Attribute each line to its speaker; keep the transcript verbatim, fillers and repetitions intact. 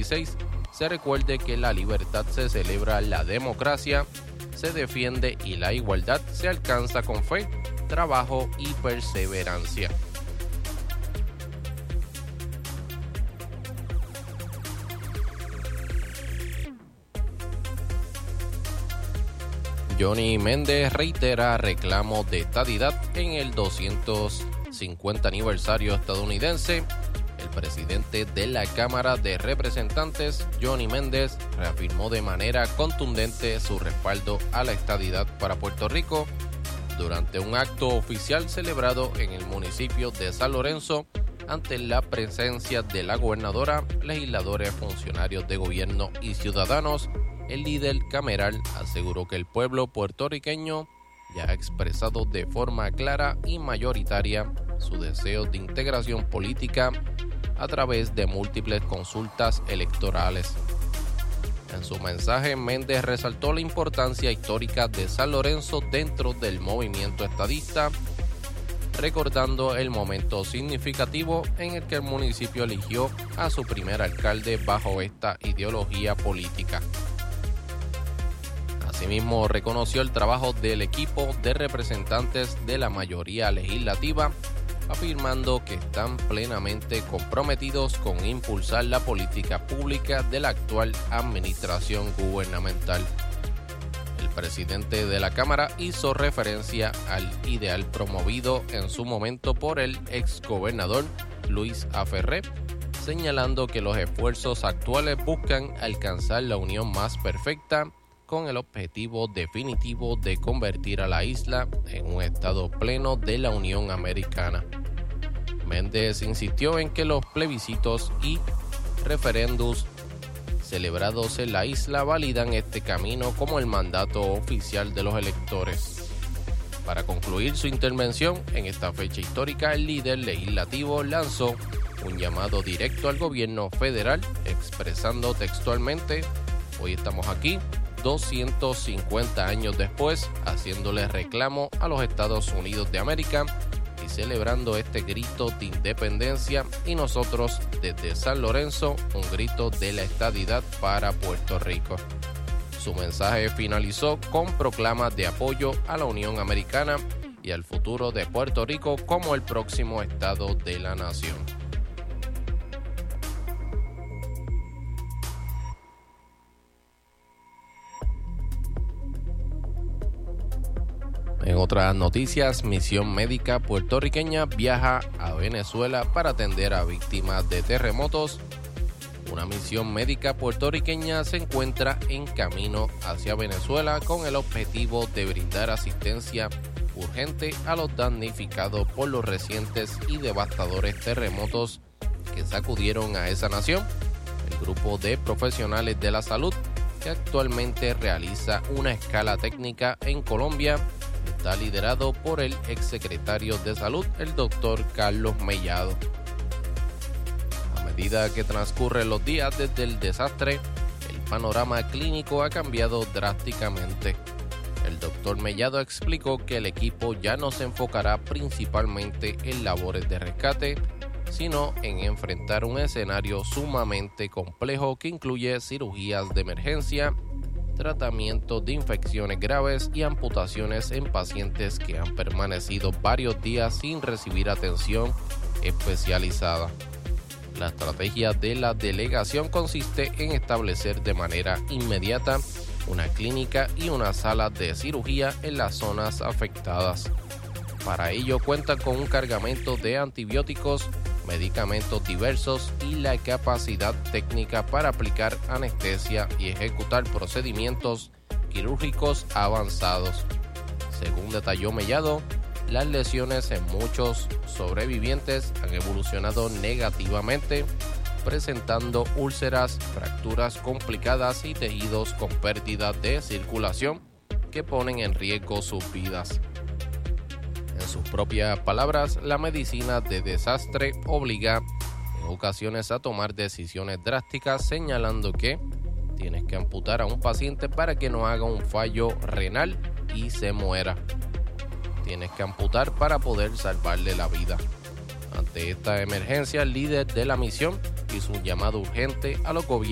Speaker 1: veintiséis, se recuerde que la libertad se celebra, la democracia se defiende y la igualdad se alcanza con fe, trabajo y perseverancia. Johnny Méndez reitera reclamo de estadidad en el doscientos cincuenta aniversario estadounidense. El presidente de la Cámara de Representantes, Johnny Méndez, reafirmó de manera contundente su respaldo a la estadidad para Puerto Rico durante un acto oficial celebrado en el municipio de San Lorenzo ante la presencia de la gobernadora, legisladores, funcionarios de gobierno y ciudadanos. El líder cameral aseguró que el pueblo puertorriqueño ya ha expresado de forma clara y mayoritaria su deseo de integración política a través de múltiples consultas electorales. En su mensaje, Méndez resaltó la importancia histórica de San Lorenzo dentro del movimiento estadista, recordando el momento significativo en el que el municipio eligió a su primer alcalde bajo esta ideología política. Asimismo, reconoció el trabajo del equipo de representantes de la mayoría legislativa, afirmando que están plenamente comprometidos con impulsar la política pública de la actual administración gubernamental. El presidente de la Cámara hizo referencia al ideal promovido en su momento por el exgobernador Luis A. Ferré, señalando que los esfuerzos actuales buscan alcanzar la unión más perfecta con el objetivo definitivo de convertir a la isla en un estado pleno de la Unión Americana. Méndez insistió en que los plebiscitos y referéndums celebrados en la isla validan este camino como el mandato oficial de los electores. Para concluir su intervención en esta fecha histórica, el líder legislativo lanzó un llamado directo al gobierno federal, expresando textualmente: "Hoy estamos aquí, doscientos cincuenta años después, haciéndole reclamo a los Estados Unidos de América y celebrando este grito de independencia, y nosotros desde San Lorenzo un grito de la estadidad para Puerto Rico". Su mensaje finalizó con proclamas de apoyo a la Unión Americana y al futuro de Puerto Rico como el próximo estado de la nación. En otras noticias, misión médica puertorriqueña viaja a Venezuela para atender a víctimas de terremotos. Una misión médica puertorriqueña se encuentra en camino hacia Venezuela con el objetivo de brindar asistencia urgente a los damnificados por los recientes y devastadores terremotos que sacudieron a esa nación. El grupo de profesionales de la salud, que actualmente realiza una escala técnica en Colombia, está liderado por el exsecretario de Salud, el doctor Carlos Mellado. A medida que transcurren los días desde el desastre, el panorama clínico ha cambiado drásticamente. El doctor Mellado explicó que el equipo ya no se enfocará principalmente en labores de rescate, sino en enfrentar un escenario sumamente complejo que incluye cirugías de emergencia, tratamiento de infecciones graves y amputaciones en pacientes que han permanecido varios días sin recibir atención especializada. La estrategia de la delegación consiste en establecer de manera inmediata una clínica y una sala de cirugía en las zonas afectadas. Para ello cuentan con un cargamento de antibióticos, medicamentos diversos y la capacidad técnica para aplicar anestesia y ejecutar procedimientos quirúrgicos avanzados. Según detalló Mellado, las lesiones en muchos sobrevivientes han evolucionado negativamente, presentando úlceras, fracturas complicadas y tejidos con pérdida de circulación que ponen en riesgo sus vidas. En sus propias palabras, la medicina de desastre obliga en ocasiones a tomar decisiones drásticas, señalando que tienes que amputar a un paciente para que no haga un fallo renal y se muera. Tienes que amputar para poder salvarle la vida. Ante esta emergencia, el líder de la misión hizo un llamado urgente a los gobiernos